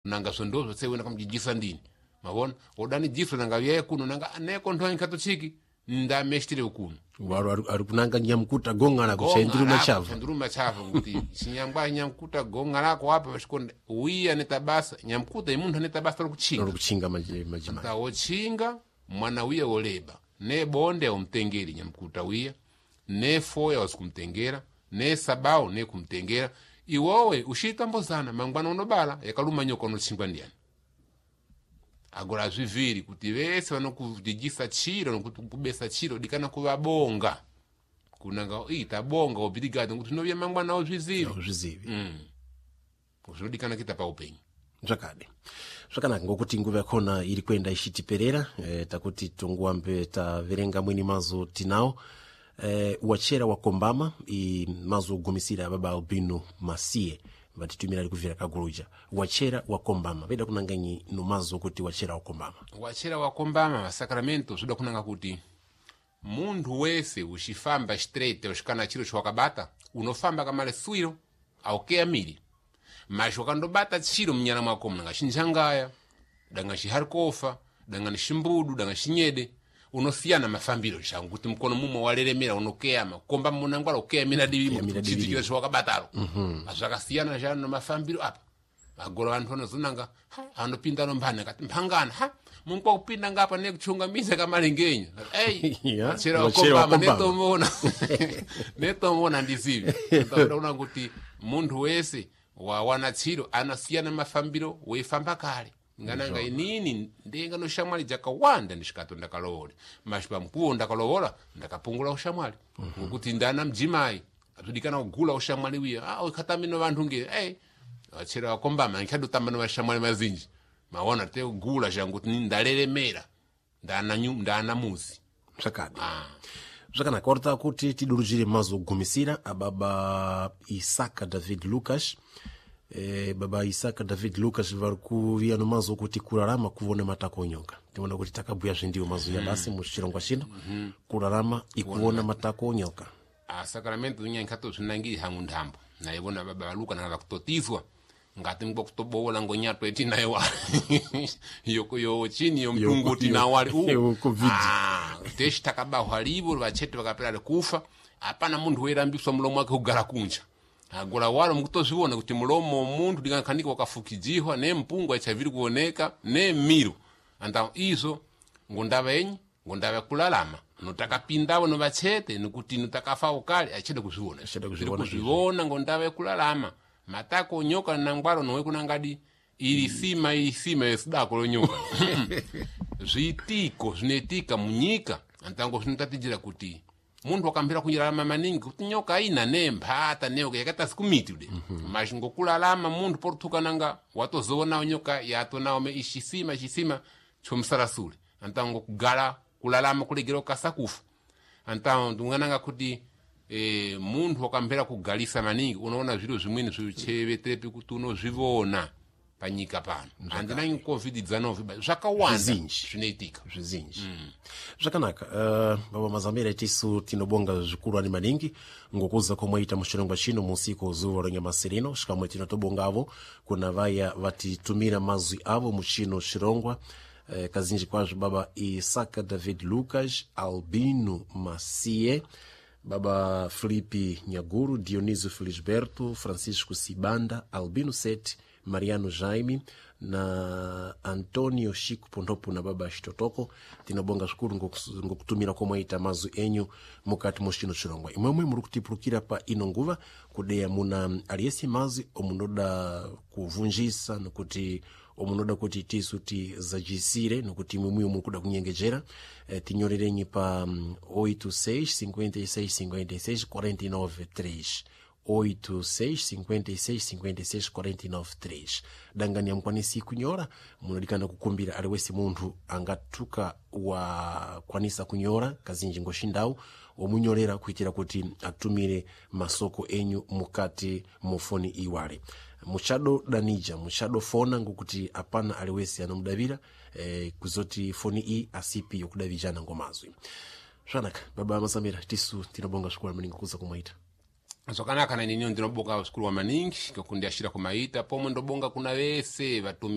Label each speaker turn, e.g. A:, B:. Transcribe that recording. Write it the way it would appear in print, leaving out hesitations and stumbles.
A: nanga sondozo sewe nakamjijisa ndini mabona odani jiso nanga yeye kuno nanga neko ntwa nkatochiki nda meshtire ukuno
B: waro arikunanga nyamkuta gonga la
A: senduru machafu nguti sinyamba nyamkuta gonga lako hapa bashikonde uia netabasa nyamkuta imuntu netabasa
B: lokuchinga majima
A: tawochinga mwana uia oleba ne bonde omtengeri nyamkuta uia ne foya wasikumtengera ne sabao ne kumtengera iwowe ushitambo sana mangwana onobala yakaluma nyoko onochingwa ndiani agora zviviri kuti vese vanokujijisa chiro nokubesa chiro dikana kuvabonga kunanga tabonga obirigado kuti novya mangwana ozvizivi zvinodikana kita paupenyu
B: zvakanaka ngokuti nguva yakhona iri kwenda ichitiperera takuti tunguambe taverenga mwini mazo tinawo wachera wakombama mazo ogumisira baba Albino Masie vatitumira likuvira kaguluja wachera wakombama veda kunanganyi nomazo kuti wachera wakombama masakramento zvoda kunanga kuti mundu wese ushifamba straight ushikana chiro chwakabata unofamba kamale swiro aukeya miri mas wakandobata chiro mnyana mwako mnanga shinjangaya danga shiharkofa danga nishimbudu danga shinyede unosiyana mafambiro changu kuti mkono mumo waleremera unokeyama komba munangwala ukeya minadivimo chitikira chwakabatalo azvakasiyana jana nomafambiro apa magoro vantu vanozonanga anopinda nombane kati mpangana munkwa kupinda ngapa nekuchungamiza kamalengenya chera wakombama netomona ndizivi ndaona kuti mundu wese wawana chiro anasiyana mafambiro weifamba kale ngananga inini ndenga no shamwali jakawanda ndishikato ndakalowola mashipa mkuo ndakalowola ndakapungula ushamwali ngokuti ndana mjimai atudikana kugula ushamwali wiya ukatamino vantu nge achera wakombama nkadotambana vashamwali mazinji maona te kugula janguti ndalelemera ndana muzi zvakanaka korta kuti tidurujire mazo gumisira ababa Isaka David Lucas baba Isaka David Lucas varikuvia nomazo kuti kurarama kuvona matako onyoka tiona kuti takabuya zvindiwo mazo ya basi muchirongwa chino kurarama ikuona matako onyoka
A: sakramento nyankato zvinangiri hangu ndambo naivona baba Luka navakutotizwa ngati mbo kutobola ngonyato etinayo yo chini yo mtunguti na wali
B: covid
A: teshi takabaho libo vachete vakapera kufa apana mundu werambiswa mulomo wake kugara kunja agora walo mukutozviona kuti mulomo mundu dikakanika wakafukijihwa ne mpungu achaviri kuoneka ne miru anda izo ngondava enyi ngondava kulalama notakapindawo no vachete nikuti notakafa ukali achede kuzviona ngondava kulalama matako nyoka nangwaro nowe kunangadi ilisima yesidako lonyoka zvitiko zvinetika munyika antango zvinotatijira kuti mundu wakambira kunyiralama maningi kuti nyoka aina nembata neyoka yakata sikumiti ude mas ngokulalama mundu portukananga watozoona nyoka yatonaome ishisima chomusarasule antango kugala kulalama kulegera kasakufa antango ndungananga kuti mundu wakambira kugalisa maningi unaona zviro zvimweni zvichevetepi kuti unozvivona panyika pano handina COVID-19 zvakawanda zvinoitika
B: zvizinji zvakanaka baba Mazamera tisu tinobonga zvikuru ani maningi ngokuza komwaita muchirongwa chino musiko zuva ronyamasirino shikamwe tinotobonga avo kuna vaya vatitumira mazwi avo muchino chirongwa kazinji kwazvo baba Isaka David Lucas, Albino Masie, baba Filipe Nyaguru, Dionísio Felisberto, Francisco Sibanda, Albino Sete, Mariano Jaime na Antonio Chico Pondopo na baba Shitotoko. Tinobonga zvikuru ngokutumira komwaita mazwi enyu mukati muchino chirongwa imwemwe muri kutipulukira pa ino nguva kudeya muna aliyesi mazwi omunoda kuvunjisa nokuti omunoda kuti tisu tizajisire nokuti mumwe mukuda kunyengejera tinyorerenyi pa 86 56 56 49 3 86-56-56-49-3 dangani yamkwanisi kunyora munodikana kukumbira aliwesi mundu angatuka wa kwanisa kunyora kazinji ngoshindawu omunyorera kuitira kuti atumire masoko enyu mukati mufoni iwale muchado danija muchado fona ngokuti apana aliwesi anomudavira kuzoti foni i asipi yokudavijana ngomazwi zvanaka baba Mazamera tisu tinobonga zvikuru maningi kuza kumwaita
A: zvakanaka na nini ndinobonga zvikuru maningi ngokundi ashira kumaita pomwe ndobonga kuna vese vatumi